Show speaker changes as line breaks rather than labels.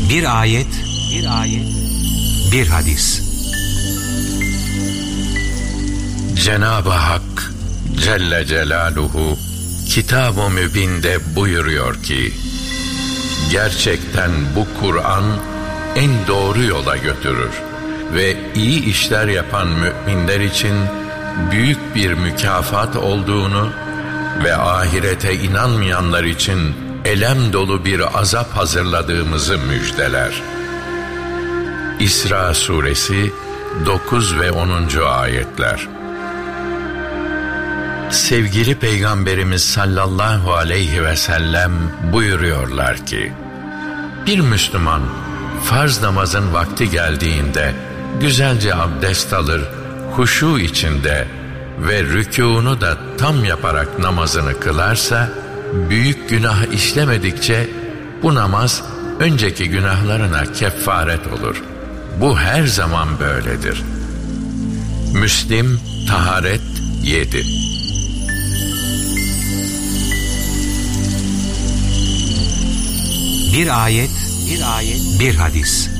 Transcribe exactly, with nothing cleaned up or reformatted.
Bir ayet, bir ayet, bir hadis.
Cenab-ı Hak Celle Celaluhu Kitab-ı Mübin'de buyuruyor ki, gerçekten bu Kur'an en doğru yola götürür ve iyi işler yapan müminler için büyük bir mükafat olduğunu ve ahirete inanmayanlar için elem dolu bir azap hazırladığımızı müjdeler. İsra Suresi dokuz ve onuncu ayetler. Sevgili Peygamberimiz sallallahu aleyhi ve sellem buyuruyorlar ki, bir Müslüman farz namazın vakti geldiğinde güzelce abdest alır, huşu içinde ve rükûnu da tam yaparak namazını kılarsa, büyük günah işlemedikçe bu namaz önceki günahlarına kefaret olur. Bu her zaman böyledir. Müslim Taharet yedi.
Bir ayet, bir ayet, bir hadis.